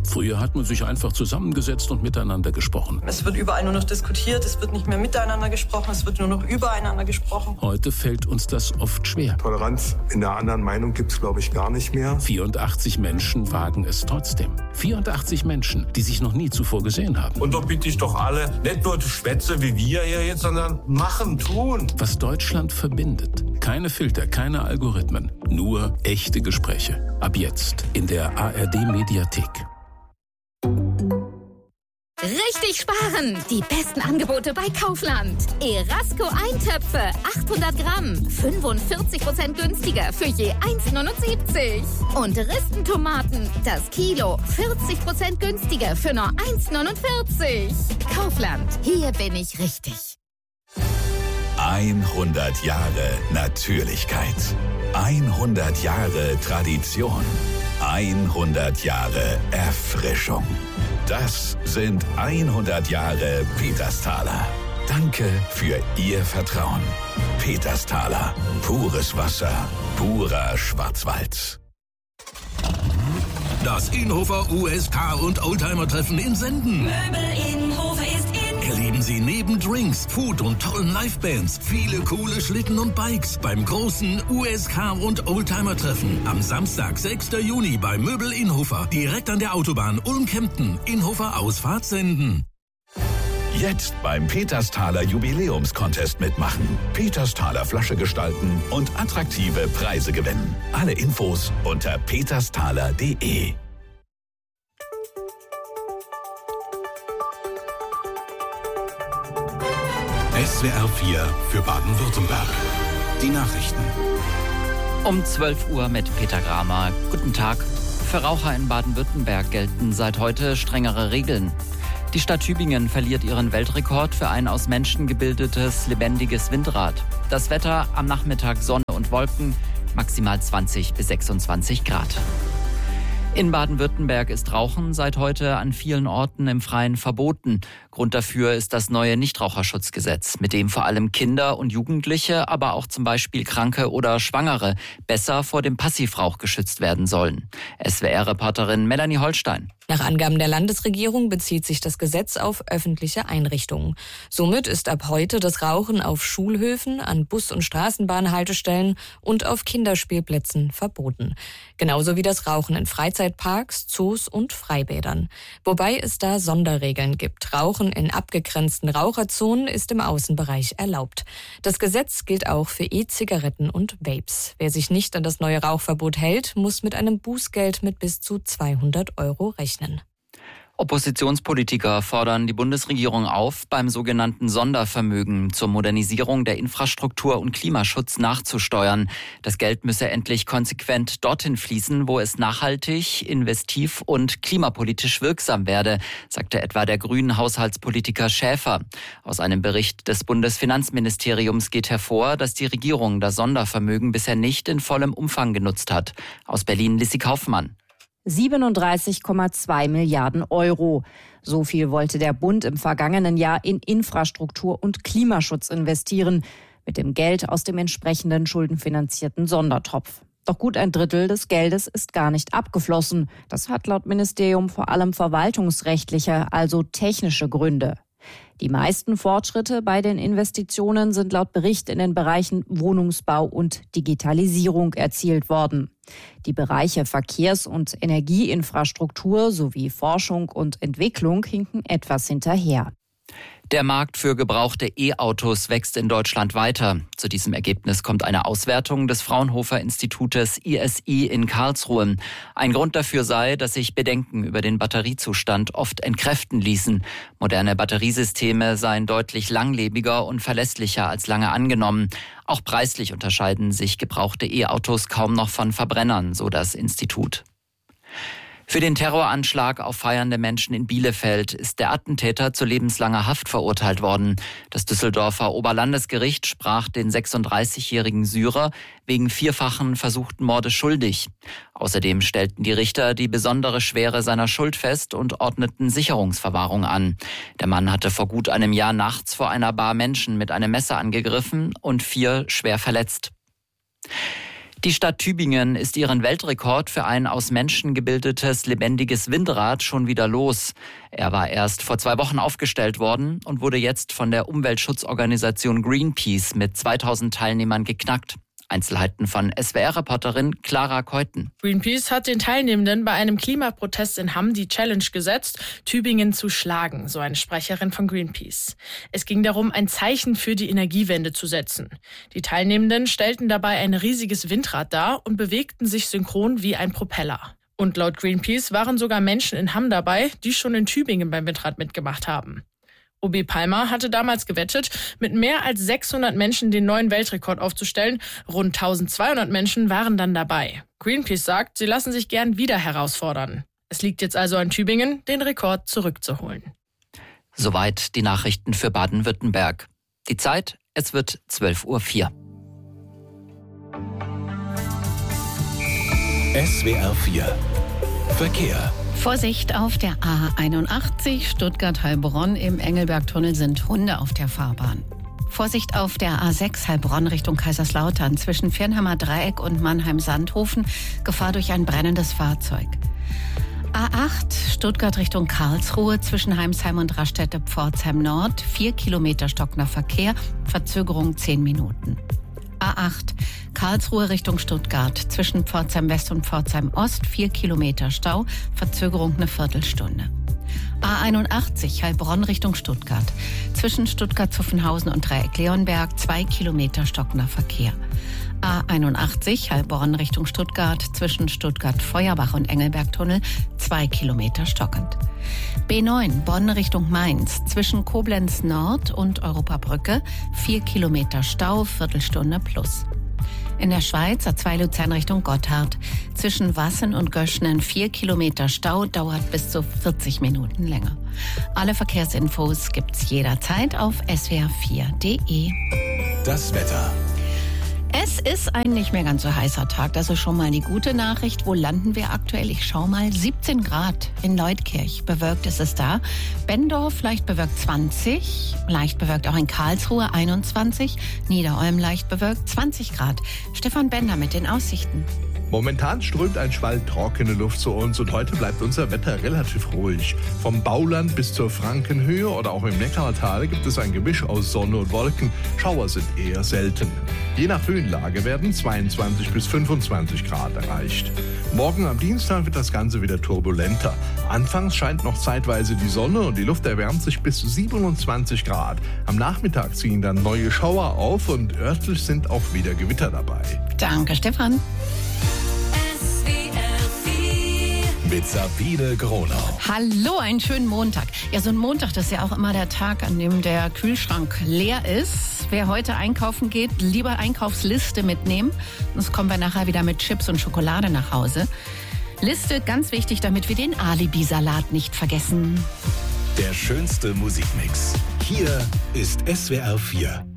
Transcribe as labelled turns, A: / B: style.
A: Früher hat man sich einfach zusammengesetzt und miteinander gesprochen.
B: Es wird überall nur noch diskutiert, es wird nicht mehr miteinander gesprochen, es wird nur noch übereinander gesprochen.
A: Heute fällt uns das oft schwer.
C: Toleranz in der anderen Meinung gibt es, glaube ich, gar nicht mehr.
A: 84 Menschen wagen es trotzdem. 84 Menschen, die sich noch nie zuvor gesehen haben.
D: Und da bitte ich doch alle, nicht nur Schwätze wie wir hier jetzt, sondern machen, tun.
A: Was Deutschland verbindet. Keine Filter, keine Algorithmen. Nur echte Gespräche. Ab jetzt in der ARD-Mediathek.
E: Richtig sparen! Die besten Angebote bei Kaufland. Erasco Eintöpfe, 800 Gramm, 45% günstiger für je 1,79. Und Ristentomaten, das Kilo, 40% günstiger für nur 1,49. Kaufland, hier bin ich richtig.
F: 100 Jahre Natürlichkeit. 100 Jahre Tradition. 100 Jahre Erfrischung. Das sind 100 Jahre Petersthaler. Danke für Ihr Vertrauen. Petersthaler. Pures Wasser. Purer Schwarzwald.
G: Das Inhofer USK und Oldtimer-Treffen in Senden.
H: Möbel Inhofer ist in.
G: Erleben Sie neben Drinks, Food und tollen Livebands viele coole Schlitten und Bikes beim großen USK und Oldtimer-Treffen am Samstag, 6. Juni bei Möbel Inhofer, direkt an der Autobahn Ulm-Kempten, Inhofer Ausfahrt Senden.
F: Jetzt beim Petersthaler Jubiläumscontest mitmachen. Petersthaler Flasche gestalten und attraktive Preise gewinnen. Alle Infos unter petersthaler.de.
I: SWR 4 für Baden-Württemberg. Die Nachrichten.
J: Um 12 Uhr mit Peter Gramer. Guten Tag. Für Raucher in Baden-Württemberg gelten seit heute strengere Regeln. Die Stadt Tübingen verliert ihren Weltrekord für ein aus Menschen gebildetes, lebendiges Windrad. Das Wetter am Nachmittag Sonne und Wolken, maximal 20 bis 26 Grad. In Baden-Württemberg ist Rauchen seit heute an vielen Orten im Freien verboten. Grund dafür ist das neue Nichtraucherschutzgesetz, mit dem vor allem Kinder und Jugendliche, aber auch zum Beispiel Kranke oder Schwangere besser vor dem Passivrauch geschützt werden sollen. SWR-Reporterin Melanie Holstein.
K: Nach Angaben der Landesregierung bezieht sich das Gesetz auf öffentliche Einrichtungen. Somit ist ab heute das Rauchen auf Schulhöfen, an Bus- und Straßenbahnhaltestellen und auf Kinderspielplätzen verboten. Genauso wie das Rauchen in Freizeitparks, Zoos und Freibädern. Wobei es da Sonderregeln gibt. Rauchen in abgegrenzten Raucherzonen ist im Außenbereich erlaubt. Das Gesetz gilt auch für E-Zigaretten und Vapes. Wer sich nicht an das neue Rauchverbot hält, muss mit einem Bußgeld mit bis zu 200 € rechnen.
J: Oppositionspolitiker fordern die Bundesregierung auf, beim sogenannten Sondervermögen zur Modernisierung der Infrastruktur und Klimaschutz nachzusteuern. Das Geld müsse endlich konsequent dorthin fließen, wo es nachhaltig, investiv und klimapolitisch wirksam werde, sagte etwa der grünen Haushaltspolitiker Schäfer. Aus einem Bericht des Bundesfinanzministeriums geht hervor, dass die Regierung das Sondervermögen bisher nicht in vollem Umfang genutzt hat. Aus Berlin Lissi Kaufmann.
L: 37,2 Milliarden €. So viel wollte der Bund im vergangenen Jahr in Infrastruktur und Klimaschutz investieren, mit dem Geld aus dem entsprechenden schuldenfinanzierten Sondertopf. Doch gut ein Drittel des Geldes ist gar nicht abgeflossen. Das hat laut Ministerium vor allem verwaltungsrechtliche, also technische Gründe. Die meisten Fortschritte bei den Investitionen sind laut Bericht in den Bereichen Wohnungsbau und Digitalisierung erzielt worden. Die Bereiche Verkehrs- und Energieinfrastruktur sowie Forschung und Entwicklung hinken etwas hinterher.
J: Der Markt für gebrauchte E-Autos wächst in Deutschland weiter. Zu diesem Ergebnis kommt eine Auswertung des Fraunhofer-Institutes ISI in Karlsruhe. Ein Grund dafür sei, dass sich Bedenken über den Batteriezustand oft entkräften ließen. Moderne Batteriesysteme seien deutlich langlebiger und verlässlicher als lange angenommen. Auch preislich unterscheiden sich gebrauchte E-Autos kaum noch von Verbrennern, so das Institut. Für den Terroranschlag auf feiernde Menschen in Bielefeld ist der Attentäter zu lebenslanger Haft verurteilt worden. Das Düsseldorfer Oberlandesgericht sprach den 36-jährigen Syrer wegen vierfachen versuchten Mordes schuldig. Außerdem stellten die Richter die besondere Schwere seiner Schuld fest und ordneten Sicherungsverwahrung an. Der Mann hatte vor gut einem Jahr nachts vor einer Bar Menschen mit einem Messer angegriffen und 4 schwer verletzt. Die Stadt Tübingen ist ihren Weltrekord für ein aus Menschen gebildetes lebendiges Windrad schon wieder los. Er war erst vor 2 Wochen aufgestellt worden und wurde jetzt von der Umweltschutzorganisation Greenpeace mit 2000 Teilnehmern geknackt. Einzelheiten von SWR-Reporterin Clara Keuten.
M: Greenpeace hat den Teilnehmenden bei einem Klimaprotest in Hamm die Challenge gesetzt, Tübingen zu schlagen, so eine Sprecherin von Greenpeace. Es ging darum, ein Zeichen für die Energiewende zu setzen. Die Teilnehmenden stellten dabei ein riesiges Windrad dar und bewegten sich synchron wie ein Propeller. Und laut Greenpeace waren sogar Menschen in Hamm dabei, die schon in Tübingen beim Windrad mitgemacht haben. OB Palmer hatte damals gewettet, mit mehr als 600 Menschen den neuen Weltrekord aufzustellen. Rund 1200 Menschen waren dann dabei. Greenpeace sagt, sie lassen sich gern wieder herausfordern. Es liegt jetzt also an Tübingen, den Rekord zurückzuholen.
J: Soweit die Nachrichten für Baden-Württemberg. Die Zeit, es wird 12:04 Uhr.
I: SWR 4 Verkehr.
N: Vorsicht auf der A81 Stuttgart-Heilbronn. Im Engelbergtunnel sind Hunde auf der Fahrbahn. Vorsicht auf der A6 Heilbronn Richtung Kaiserslautern zwischen Firnheimer Dreieck und Mannheim-Sandhofen. Gefahr durch ein brennendes Fahrzeug. A8 Stuttgart Richtung Karlsruhe zwischen Heimsheim und Raststätte-Pforzheim Nord. 4 Kilometer stockender Verkehr, Verzögerung 10 Minuten. A8 Karlsruhe Richtung Stuttgart zwischen Pforzheim West und Pforzheim Ost 4 Kilometer Stau, Verzögerung eine Viertelstunde. A81 Heilbronn Richtung Stuttgart zwischen Stuttgart-Zuffenhausen und Dreieck-Leonberg 2 Kilometer stockender Verkehr. A81 Heilbronn Richtung Stuttgart zwischen Stuttgart-Feuerbach und Engelbergtunnel 2 Kilometer stockend. B9 Bonn Richtung Mainz zwischen Koblenz Nord und Europabrücke 4 Kilometer Stau, Viertelstunde plus. In der Schweiz A2 Luzern Richtung Gotthard zwischen Wassen und Göschnen 4 Kilometer Stau, dauert bis zu 40 Minuten länger. Alle Verkehrsinfos gibt's jederzeit auf swr4.de.
I: Das Wetter.
N: Es ist ein nicht mehr ganz so heißer Tag. Das ist schon mal die gute Nachricht. Wo landen wir aktuell? Ich schau mal. 17 Grad in Leutkirch. Bewölkt ist es da. Bendorf leicht bewölkt 20. Leicht bewölkt auch in Karlsruhe 21. Niederolm leicht bewölkt 20 Grad. Stefan Bender mit den Aussichten.
O: Momentan strömt ein Schwall trockene Luft zu uns und heute bleibt unser Wetter relativ ruhig. Vom Bauland bis zur Frankenhöhe oder auch im Neckartal gibt es ein Gemisch aus Sonne und Wolken. Schauer sind eher selten. Je nach Höhenlage werden 22 bis 25 Grad erreicht. Morgen am Dienstag wird das Ganze wieder turbulenter. Anfangs scheint noch zeitweise die Sonne und die Luft erwärmt sich bis 27 Grad. Am Nachmittag ziehen dann neue Schauer auf und örtlich sind auch wieder Gewitter dabei.
N: Danke, Stefan.
I: Mit Sabine Gronau.
N: Hallo, einen schönen Montag. Ja, so ein Montag, das ist ja auch immer der Tag, an dem der Kühlschrank leer ist. Wer heute einkaufen geht, lieber Einkaufsliste mitnehmen. Sonst kommen wir nachher wieder mit Chips und Schokolade nach Hause. Liste, ganz wichtig, damit wir den Alibi-Salat nicht vergessen.
I: Der schönste Musikmix. Hier ist SWR 4